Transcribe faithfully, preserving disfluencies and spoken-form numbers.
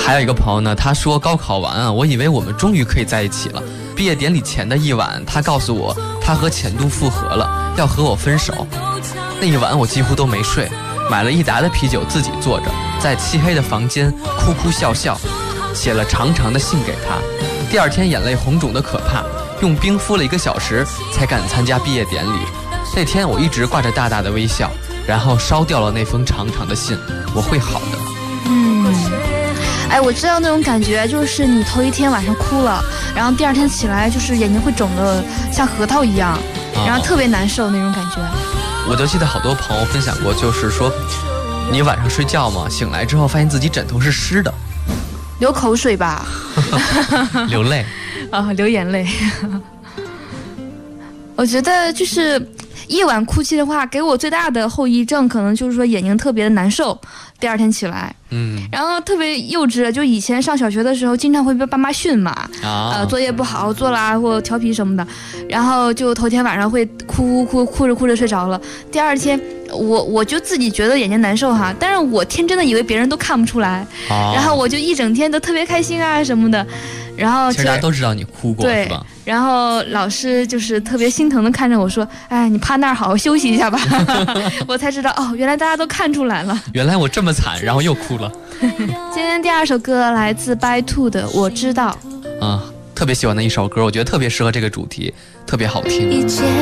还有一个朋友呢，他说高考完啊，我以为我们终于可以在一起了。毕业典礼前的一晚，他告诉我他和前度复合了，要和我分手。那一晚我几乎都没睡，买了一打的啤酒自己坐着，在漆黑的房间哭哭笑笑，写了长长的信给他。第二天眼泪红肿的可怕，用冰敷了一个小时才敢参加毕业典礼。那天我一直挂着大大的微笑，然后烧掉了那封长长的信。我会好的。 嗯，哎，我知道那种感觉，就是你头一天晚上哭了，然后第二天起来就是眼睛会肿得像核桃一样，然后特别难受那种感觉。 我就记得好多朋友分享过，就是说你晚上睡觉嘛，醒来之后发现自己枕头是湿的， 流口水吧流泪啊，流眼泪我觉得就是夜晚哭泣的话，给我最大的后遗症可能就是说眼睛特别的难受，第二天起来， 嗯， 然后特别幼稚，就以前上小学的时候，经常会被爸妈训嘛， 啊， 呃，作业不好做啦，或调皮什么的，然后就头天晚上会哭哭哭着哭着睡着了，第二天我我就自己觉得眼睛难受哈，但是我天真的以为别人都看不出来， 啊， 然后我就一整天都特别开心啊什么的，然后其实大家都知道你哭过， 对， 是吧？ 然后老师就是特别心疼的看着我说，哎，你趴那儿好好休息一下吧我才知道哦，原来大家都看出来了， 原来我这么惨，然后又哭了今天第二首歌来自 By Two 的我知道， 啊，特别喜欢的一首歌，我觉得特别适合这个主题，特别好听。